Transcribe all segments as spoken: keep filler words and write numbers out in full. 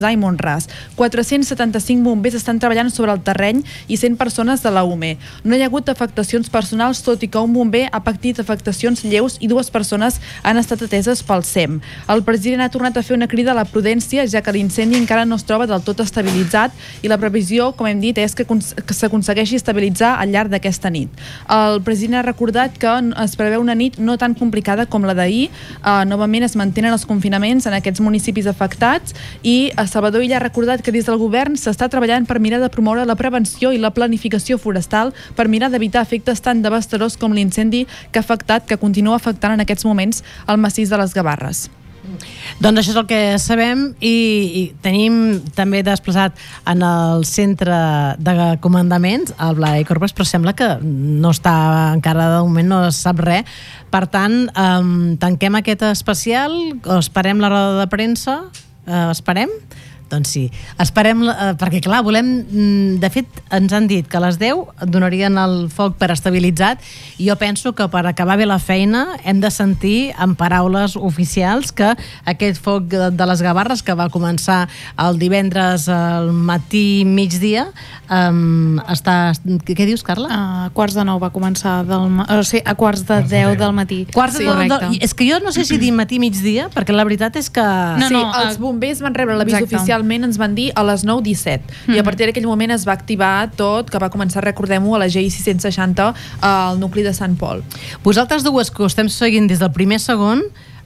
i Mont-ras. quatre-cents setanta-cinc bombers estan treballant sobre el terreny i cent persones de la U M E. No hi ha hagut afectacions personals, tot i que un bomber ha patit afectacions lleus i dues persones han estat ateses pel S E M. El president ha tornat a fer una crida a la prudència, ja que l'incendi encara no es troba del tot estabilitzat i la previsió, com hem dit, és que s'aconsegueixi estabilitzar al llarg d'aquesta nit. El president ha recordat que es preveu una nit no tan complicada com la d'ahir. Uh, novament es mantenen els confinaments en aquests municipis afectats i a Salvador Illa ha recordat que des del govern s'està treballant per mirar de promoure la prevenció i la planificació forestal per mirar d'evitar efectes tan devastadors com l'incendi que ha afectat, que continua afectant en aquests moments el massís de les Gavarres. Doncs això és el que sabem i, i tenim també desplaçat en el centre de comandaments el Blai Corbes, però sembla que no està encara, de moment no sap res. Per tant, um, tanquem aquest especial, esperem la roda de premsa, uh, esperem? Doncs sí, esperem, eh, perquè clar, volem, de fet ens han dit que a les deu donarien el foc per estabilitzat i jo penso que per acabar bé la feina hem de sentir en paraules oficials que aquest foc de, de les Gavarres que va començar el divendres al matí migdia um, està... Què dius, Carla? A quarts de nou va començar del, o sigui, a quarts de deu del matí. Quarts de, sí, de, de, és que jo no sé si dir matí migdia, perquè la veritat és que... No, no, sí, els bombers van rebre l'avís oficial ens van dir a les nou disset mm. i a partir d'aquell moment es va activar tot, que va començar, recordem-ho, a la G I sis-cents seixanta al nucli de Sant Pol. Vosaltres dues que ho estem seguint des del primer segon,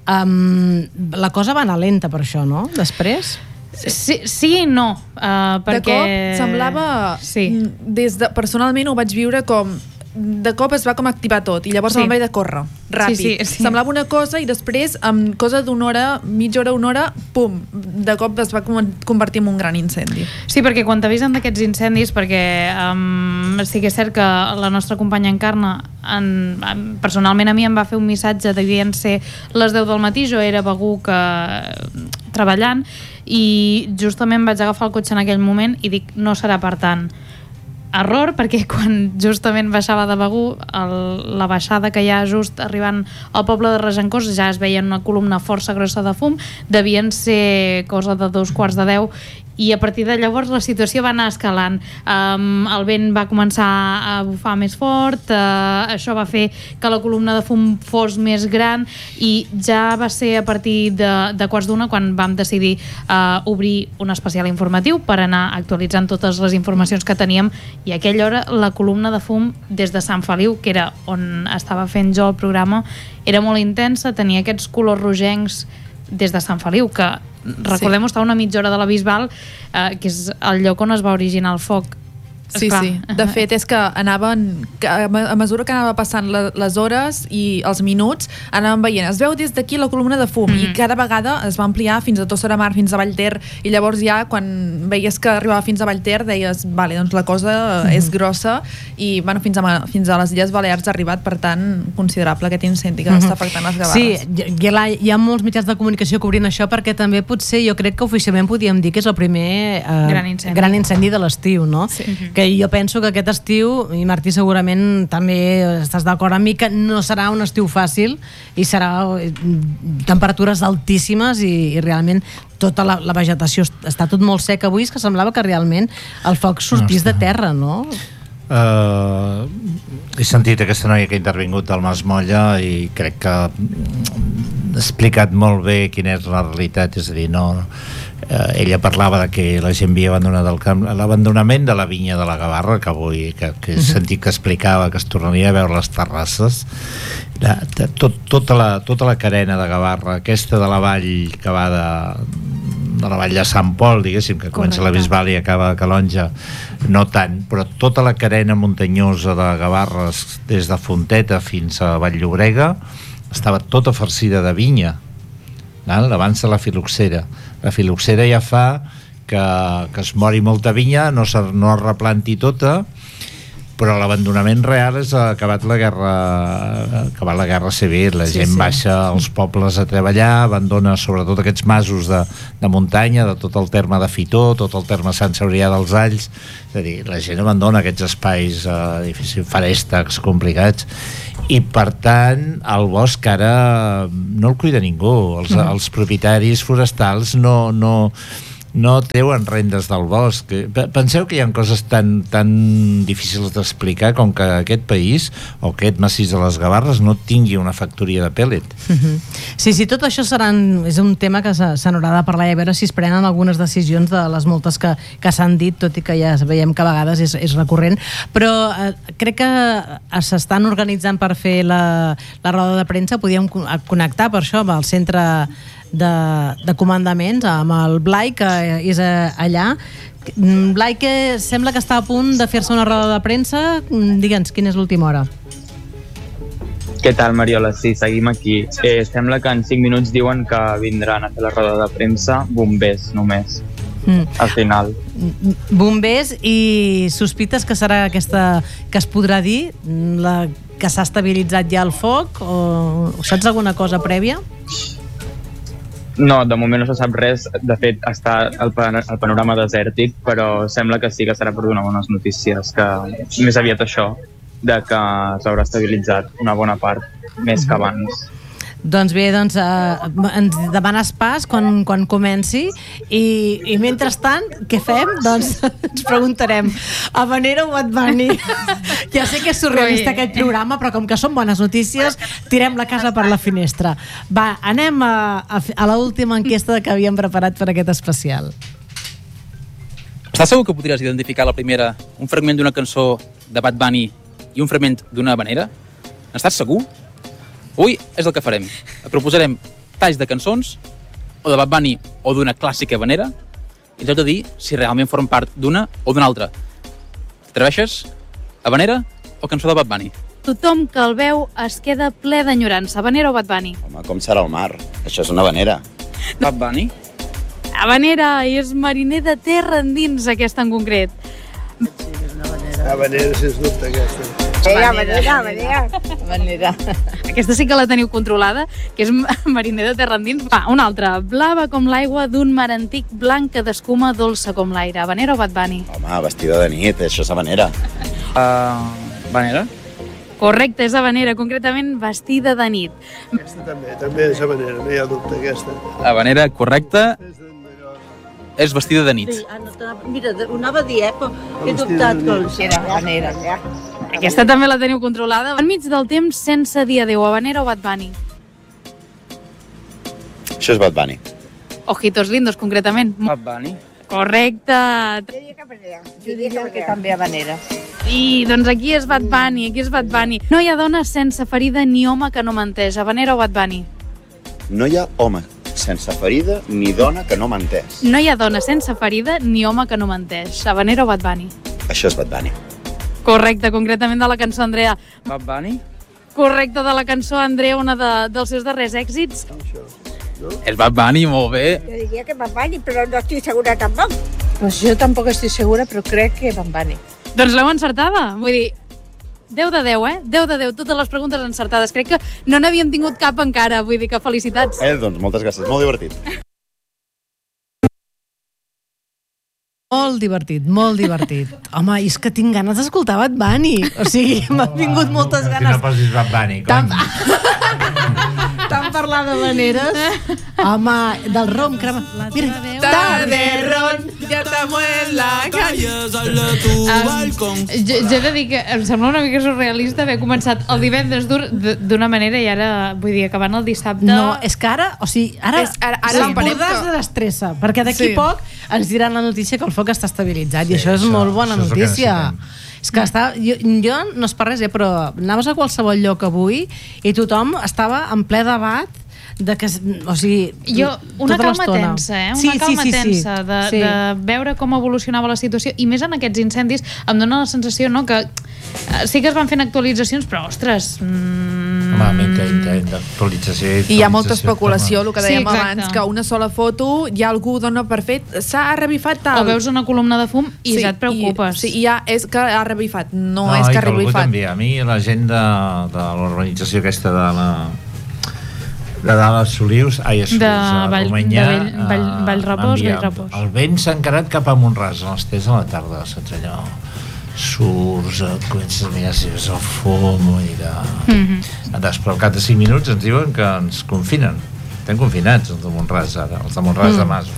um, la cosa va anar lenta per això, no? Després... Sí, sí i no, uh, perquè... De cop semblava... Sí. Des de, personalment ho vaig viure com... de cop es va com activar tot i llavors sí. Em vaig de córrer, ràpid. Sí, sí, sí. Semblava una cosa i després, amb cosa d'una hora, mitja hora, una hora, pum, de cop es va convertir en un gran incendi. Sí, perquè quan t'avisen d'aquests incendis, perquè um, sí que és cert que la nostra companya Encarna, en, en, personalment a mi em va fer un missatge, devien ser les deu del matí, jo era a Begur que, treballant, i justament vaig agafar el cotxe en aquell moment i dic, no serà per tant. Error, perquè quan justament baixava de Begur, el, la baixada que hi ha just arribant al poble de Regencós ja es veia una columna força grossa de fum, devien ser cosa de dos quarts de deu i a partir de llavors la situació va anar escalant. Um, el vent va començar a bufar més fort, uh, això va fer que la columna de fum fos més gran i ja va ser a partir de, de quarts d'una quan vam decidir uh, obrir un especial informatiu per anar actualitzant totes les informacions que teníem i a aquella hora la columna de fum des de Sant Feliu, que era on estava fent jo el programa, era molt intensa, tenia aquests colors rogencs des de Sant Feliu, que recordem-ho, sí. Està a una mitja hora de la Bisbal, eh, que és el lloc on es va originar el foc. Sí, sí. De fet, és que anaven, que a mesura que anava passant la, les hores i els minuts, anàvem veient, es veu des d'aquí la columna de fum, mm-hmm. i cada vegada es va ampliar fins a Tossa de Mar, fins a Vallter, i llavors ja, quan veies que arribava fins a Vallter, deies, vale, doncs la cosa mm-hmm. és grossa, i bueno, fins a, fins a les Illes Balears ha arribat, per tant, considerable aquest incendi que mm-hmm. està afectant les Gavarres. Sí, hi ha, hi ha molts mitjans de comunicació cobrint això, perquè també potser, jo crec que oficialment podíem dir que és el primer eh, gran, incendi. gran incendi de l'estiu, no? Sí. Mm-hmm. Que jo penso que aquest estiu, i Martí segurament també estàs d'acord amb mi, que no serà un estiu fàcil i serà temperatures altíssimes i, i realment tota la, la vegetació està tot molt sec avui, és que semblava que realment el foc sortís no de terra, no? Uh, he sentit aquesta noia que ha intervingut del Mas Molla i crec que ha explicat molt bé quina és la realitat, és a dir, no... Uh, ella parlava de que la gent havia abandonat el camp, l'abandonament de la vinya de la Gavarra, que avui que, que he sentit que explicava que es tornaria a veure les terrasses, de, de, tot, tota, la, tota la carena de Gavarra, aquesta de la vall que va de, de la vall de Sant Pol, diguéssim, que comença a la Bisbal i acaba a Calonja, no tant, però tota la carena muntanyosa de Gavarres des de Fonteta fins a Vall-llobrega estava tota farcida de vinya, abans de la filoxera. La filoxera ja fa que, que es mori molta vinya, no, se, no es replanti tota, però l'abandonament real és acabat la guerra acabat la guerra civil, la sí, gent sí. baixa als pobles a treballar, abandona sobretot aquests masos de, de muntanya, de tot el terme de Fitó, tot el terme Sant Cebrià dels Alls, és a dir, la gent abandona aquests espais eh, difícils, farèstecs, complicats, i per tant el bosc ara no el cuida ningú, els, mm. els propietaris forestals no, no no treuen rendes del bosc. Penseu que hi ha coses tan, tan difícils d'explicar com que aquest país, o aquest massís de les Gavarres, no tingui una factoria de pèl·let. Uh-huh. Sí, sí, tot això seran, és un tema que se n'haurà de parlar i a veure si es prenen algunes decisions de les moltes que, que s'han dit, tot i que ja veiem que a vegades és, és recurrent, però eh, crec que s'estan organitzant per fer la, la roda de premsa. Podíem connectar per això amb el centre de, de comandaments, amb el Blai, que és allà. Blai, que sembla que està a punt de fer-se una roda de premsa. Digue'ns, quina és l'última hora? Què tal, Mariola? Sí, seguim aquí. Eh, sembla que en cinc minuts diuen que vindran a fer la roda de premsa bombers, només, mm. al final. Bombers, i sospites que serà aquesta que es podrà dir, la que s'ha estabilitzat ja el foc, o, o saps alguna cosa prèvia? No, de moment no se sap res. De fet, està el, pan el panorama desèrtic, però sembla que sí que serà per donar bones notícies, que més aviat això, de que s'haurà estabilitzat una bona part, més que abans. Doncs bé, doncs, eh, ens demanes pas quan, quan comenci, i, i mentrestant, què fem? Doncs ens preguntarem, Habanera o Bad Bunny? Ja sé que és surrealista aquest programa, però com que són bones notícies, tirem la casa per la finestra. Va, anem a, a, a l'última enquesta que havíem preparat per aquest especial. Estàs segur que podries identificar la primera, un fragment d'una cançó de Bad Bunny i un fragment d'una habanera? N'estàs segur? Avui és el que farem. Et proposarem talls de cançons, o de Bad Bunny o d'una clàssica habanera, i ens heu de dir si realment formen part d'una o d'una altra. T'atreveixes? Habanera o cançó de Bad Bunny? Tothom que el veu es queda ple d'enyorança. Habanera o Bad Bunny? Home, com serà el mar? Això és una habanera. Bad Bunny? Habanera, i és mariner de terra endins, aquesta en concret. Habanera, sens dubte, aquesta. Sí, habanera, habanera. Habanera. Aquesta sí que la teniu controlada, que és mariner de terra endins. Va, una altra. Blava com l'aigua d'un mar antic, blanca d'escuma, dolça com l'aire. Habanera o Bad Bunny? Home, vestida de nit, això és habanera. Uh, habanera? Correcte, és habanera, concretament vestida de nit. Aquesta també, també és habanera, no hi ha dubte, aquesta. Habanera, correcte. És vestida de nit. Sí, mira, ho anava a dir, eh, però he dubtat com si era habanera. Aquesta també la teniu controlada. Enmig del temps, sense dir adéu, Habanera o Bad Bunny? Això és Bad Bunny. Ojitos lindos, concretament. Bad Bunny. Correcte. Jo diria que habanera. Jo diria que també habanera. I doncs aquí és Bad Bunny, aquí és Bad Bunny. No hi ha dona sense ferida ni home que no menteix. Habanera o Bad Bunny? No hi ha home sense ferida ni dona que no menteix. No hi ha dona sense ferida ni home que no menteix. Habanera o Bad Bunny? Això és Bad Bunny. Correcte, concretament de la cançó Andrea. Bad Bunny? Correcte, de la cançó Andrea, una de, dels seus darrers èxits. No? És Bad Bunny, molt bé. Jo diria que Bad Bunny, però no estic segura tampoc. Pues jo tampoc estic segura, però crec que Bad Bunny. Doncs l'heu encertada. Vull dir, deu de deu, eh? deu de deu, totes les preguntes encertades. Crec que no n'havíem tingut cap encara, vull dir que felicitats. Eh, doncs moltes gràcies, molt divertit. Molt divertit, molt divertit. Home, és que tinc ganes d'escoltar Bad Bunny. O sigui, m'han vingut moltes ganes. Que no posis Bad Bunny, cony. Tant parlar de maneres. Home, del rom, crema. Mira, tarde ron, ja t'amo en la calle. Um, jo, jo he de dir que em sembla una mica surrealista haver començat el divendres d'una manera i ara, vull dir, acabant el dissabte... No, és que ara, o sigui, ara, és, ara, ara l'embordàs de l'estressa, perquè d'aquí sí. poc ens diran la notícia que el foc està estabilitzat, sí, i això és això, molt bona això és notícia. És que està, jo, jo no és per res, eh, però anaves a qualsevol lloc avui i tothom estava en ple debat de que, o sigui, jo, una tota calma tensa, eh? Una sí, calma sí, sí, tensa sí. De, sí. de veure com evolucionava la situació, i més en aquests incendis em dona la sensació, no?, que sí que es van fent actualitzacions, però, ostres... Mm... Home, d'actualització i hi ha molta especulació, el que dèiem sí, abans, que una sola foto ja algú dona per fet, s'ha revifat tal... O veus una columna de fum i sí, ja et preocupes. I, sí, ja és que ha revifat, no, no és que ha revifat. revifat. També, a mi la gent de, de l'organització aquesta de la... de dalt als Solius, ai, a Solius, de a Vall, Romanyà, de Vall, Vall, Vallrepòs, Vallrepòs. El vent s'ha encarat cap a Montràs a les tres de la tarda, saps allò? Surts, et comences a mirar si és el fum, i de... Mm-hmm. Després, al cap de cinc minuts ens diuen que ens confinen. Estem confinats, els de Montràs, ara, els de Montràs mm. de Mas.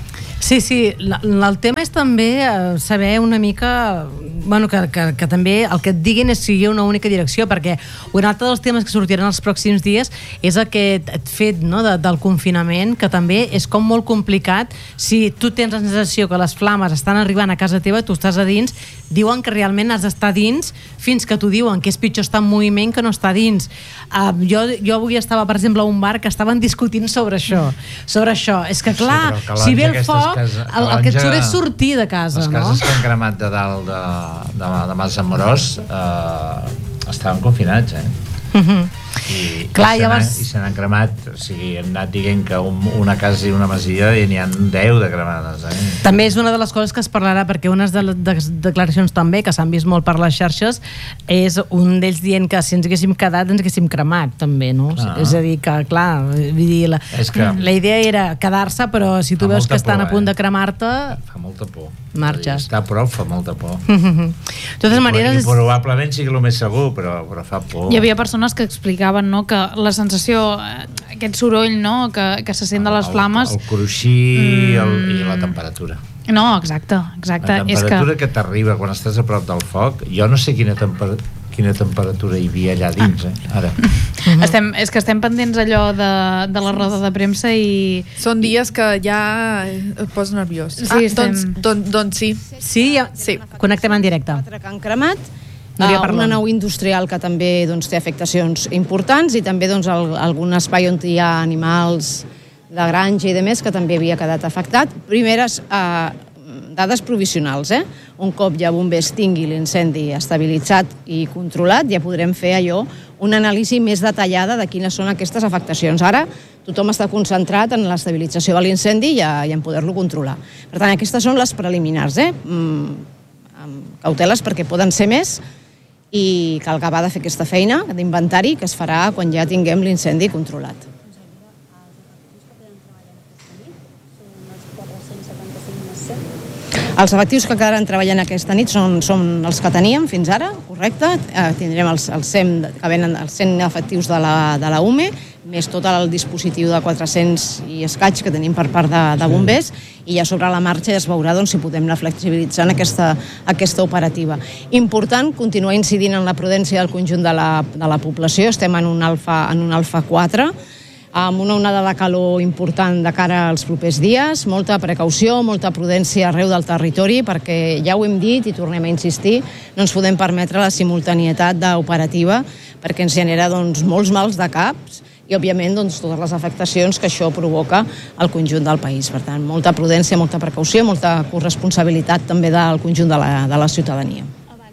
Sí, sí, el tema és també saber una mica, bueno, que, que, que també el que et diguin és seguir una única direcció, perquè un altre dels temes que sortiran els pròxims dies és aquest fet, no, de, del confinament, que també és com molt complicat. Si tu tens la sensació que les flames estan arribant a casa teva, tu estàs a dins, diuen que realment has d'estar dins fins que t'ho diuen, que és pitjor estar en moviment que no estar dins. Uh, jo, jo avui estava, per exemple, a un bar que estaven discutint sobre això, sobre això. És que clar, sí, que si ve el foc, casa, el, el que et surt és sortir de casa, les no? Les cases que han cremat de dalt de, de, de Mas Amorós eh, estaven confinats, eh? Uh-huh. I, clar, i, se llavors... i se n'han cremat, o sigui, han anat dient que un, una casa i una masia i n'hi ha deu de cremades, eh? També és una de les coses que es parlarà, perquè unes de les declaracions també que s'han vist molt per les xarxes és un d'ells dient que si ens haguéssim quedat ens haguéssim cremat també, no? Ah. És a dir, que clar, vull dir, la, que... la idea era quedar-se, però si tu veus que estan por, a punt de cremar-te, fa molta por, marxes. Està a prop, fa molta por. De totes maneres... I probablement sigui el més segur, però, però fa por. Hi havia persones que explicaven, no, que la sensació, aquest soroll, no, que, que se sent de les flames... El, el cruixir mm. el, i la temperatura. No, exacte, exacte. La temperatura és que... que t'arriba quan estàs a prop del foc, jo no sé quina temperatura quina temperatura hi havia allà dins, eh? Ara. Uh-huh. Estem, és que estem pendents allò de, de la roda de premsa i... Són dies que ja et posa nerviós. Sí, ah, estem... doncs, doncs, doncs sí. Sí, ja... sí. Connectem en directe. Que han cremat, uh, una nau industrial que també doncs, té afectacions importants i també doncs, el, algun espai on hi ha animals de granja i de més que també havia quedat afectat. Primeres uh, dades provisionals, eh? Un cop ja bombers tingui l'incendi estabilitzat i controlat, ja podrem fer allò, una anàlisi més detallada de quines són aquestes afectacions. Ara tothom està concentrat en l'estabilització de l'incendi i, i en poder-lo controlar. Per tant, aquestes són les preliminars, eh? Mm, amb cauteles perquè poden ser més i cal acabar de fer aquesta feina d'inventari que es farà quan ja tinguem l'incendi controlat. Els efectius que quedaran treballant aquesta nit són, són els que teníem fins ara, correcte. Eh, tindrem els, els, cent, que venen, els cent efectius de la, de la U M E, més tot el dispositiu de quatre-cents i escaig que tenim per part de, de bombers, i ja sobre la marxa ja es veurà doncs, si podem anar flexibilitzant aquesta, aquesta operativa. Important, continuar incidint en la prudència del conjunt de la, de la població. Estem en un alfa, en un alfa quatre, amb una onada de calor important de cara als propers dies, molta precaució, molta prudència arreu del territori, perquè ja ho hem dit i tornem a insistir, no ens podem permetre la simultanietat operativa, perquè ens genera doncs, molts mals de caps i, òbviament, doncs, totes les afectacions que això provoca al conjunt del país. Per tant, molta prudència, molta precaució, molta corresponsabilitat també del conjunt de la, de la ciutadania.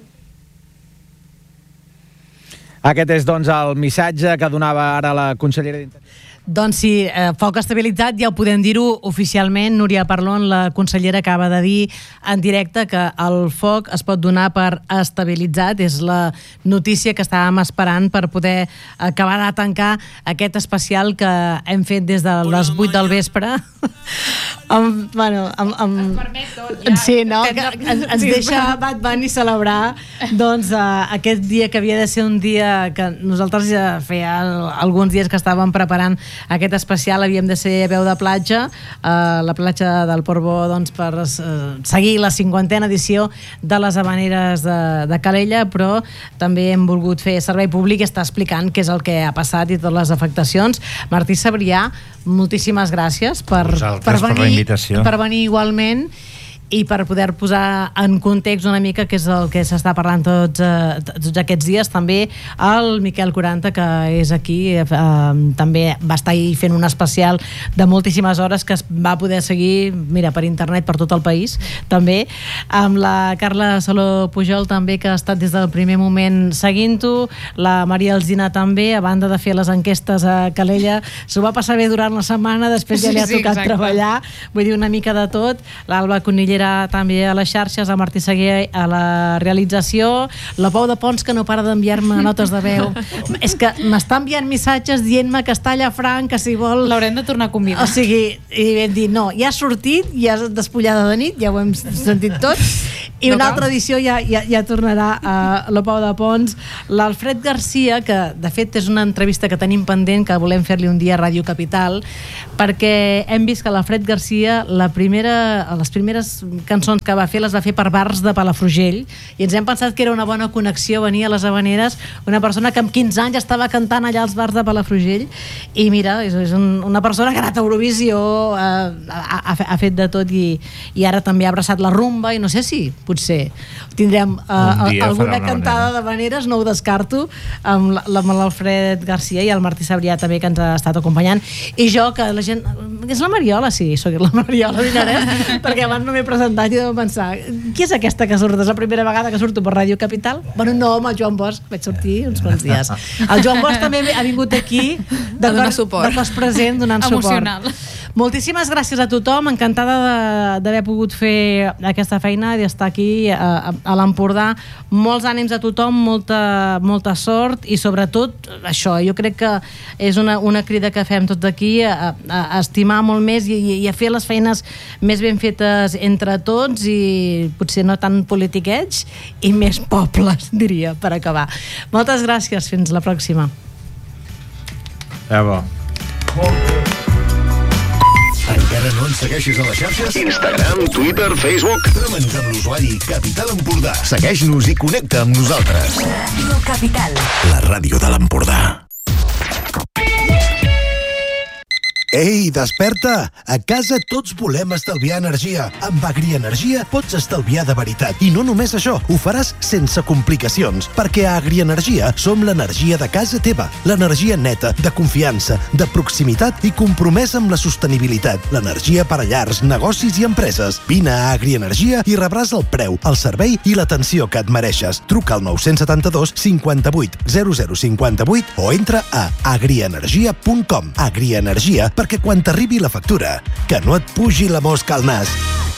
Aquest és, doncs, el missatge que donava ara la consellera d'Interior. Doncs sí, eh, foc estabilitzat, ja ho podem dir-ho oficialment. Núria Parlon, la consellera, acaba de dir en directe que el foc es pot donar per estabilitzat. És la notícia que estàvem esperant per poder acabar de tancar aquest especial que hem fet des de les vuit del vespre. Amb, bueno, amb, amb... Ens permet tot, ja. Sí, no? Que ens, ens deixa Bad Bunny celebrar doncs, uh, aquest dia que havia de ser un dia que nosaltres ja feia alguns dies que estàvem preparant aquest especial, havíem de ser a peu de platja, a la platja del Portbó, doncs, per uh, seguir la cinquantena edició de les Havaneres de, de Calella, però també hem volgut fer servei públic i estar explicant què és el que ha passat i totes les afectacions. Martí Sabrià, moltíssimes gràcies per, per, venir, per, per venir igualment i per poder posar en context una mica què és el que s'està parlant tots, eh, tots aquests dies. També el Miquel quaranta, que és aquí, eh, també va estar ahir fent un especial de moltíssimes hores que es va poder seguir, mira, per internet per tot el país, també amb la Carla Saló Pujol també, que ha estat des del primer moment seguint-ho, la Maria Alsina també, a banda de fer les enquestes a Calella, s'ho va passar bé durant la setmana, després ja li ha sí, tocat exacte. treballar, vull dir, una mica de tot. L'Alba Conillera també a les xarxes, el Martí Seguer a la realització, la Pau de Pons, que no para d'enviar-me notes de veu. És que m'està enviant missatges dient-me que està allà franc, que si vol... L'haurem de tornar a convidar. O sigui, i vam dir, no, ja ha sortit, ja és despullada de nit, ja ho hem sentit tot, I No una cal. altra edició ja, ja, ja tornarà a l'Opau de Pons. L'Alfred Garcia, que de fet és una entrevista que tenim pendent, que volem fer-li un dia a Ràdio Capital, perquè hem vist que l'Alfred Garcia, la primera, les primeres cançons que va fer, les va fer per bars de Palafrugell, i ens hem pensat que era una bona connexió venir a les Havaneres, una persona que amb quinze anys estava cantant allà als bars de Palafrugell, i mira, és, és un, una persona que ha anat a Eurovisió, eh, ha, ha, ha fet de tot, i, i ara també ha abraçat la rumba, i no sé si potser tindrem uh, alguna cantada de Havaneres, no ho descarto, amb l'Alfred Garcia i el Martí Sabrià també, que ens ha estat acompanyant, i jo, que la gent... És la Mariola? Sí, soc la Mariola Vinaret, perquè abans no m'he presentat i devo pensar, qui és aquesta que surt? És la primera vegada que surto per Ràdio Capital? Bueno, no, amb el Joan Bosch vaig sortir uns quants dies. El Joan Bosch també ha vingut aquí de cos present, donant emocional. suport. Moltíssimes gràcies a tothom, encantada d'haver pogut fer aquesta feina i d'estar aquí a, a l'Empordà. Molts ànims a tothom, molta, molta sort i sobretot això, jo crec que és una, una crida que fem tots aquí a, a, a estimar molt més i, i a fer les feines més ben fetes entre tots i potser no tan politiqueig i més pobles, diria, per acabar. Moltes gràcies, fins la pròxima. Ja va. Encara no ens segueixes a les xarxes? Instagram, Twitter, Facebook. Tremens amb l'usuari Capital Empordà. Segueix-nos i connecta amb nosaltres. Ràdio Capital. La ràdio de l'Empordà. Ei, desperta! A casa tots volem estalviar energia. Amb Agrienergia pots estalviar de veritat. I no només això, ho faràs sense complicacions, perquè a Agrienergia som l'energia de casa teva. L'energia neta, de confiança, de proximitat i compromesa amb la sostenibilitat. L'energia per a llars, negocis i empreses. Vine a Agrienergia i rebràs el preu, el servei i l'atenció que et mereixes. Truca al nou set dos cinquanta-vuit zero zero cinquanta-vuit o entra a agrienergia punt com. Agrienergia, perquè quan t'arribi la factura, que no et pugi la mosca al nas.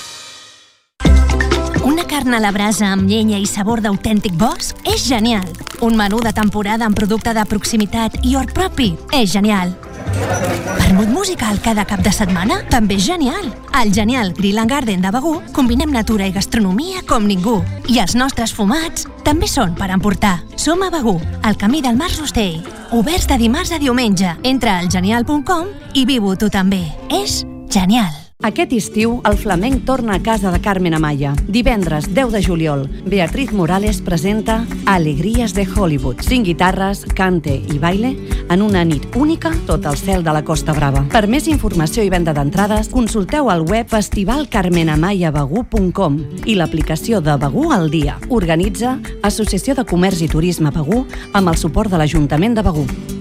Una carn a la brasa amb llenya i sabor d'autèntic bosc és genial. Un menú de temporada amb producte de proximitat i hort propi és genial. Vermut musical cada cap de setmana també és genial. Al genial Grill and Garden de Begur combinem natura i gastronomia com ningú. I els nostres fumats també són per emportar. Som a Begur, al camí del Mas Rostell. Oberts de dimarts a diumenge. Entra al genial punt com i viu-ho tu també. És genial. Aquest estiu, el flamenc torna a casa de Carmen Amaya. Divendres deu de juliol, Beatriz Morales presenta Alegries de Hollywood. Cinc guitarres, cante i baile en una nit única tot el cel de la Costa Brava. Per més informació i venda d'entrades, consulteu el web festival carmen amaya begur punt com i l'aplicació de Begur al dia. Organitza Associació de Comerç i Turisme Begur amb el suport de l'Ajuntament de Begur.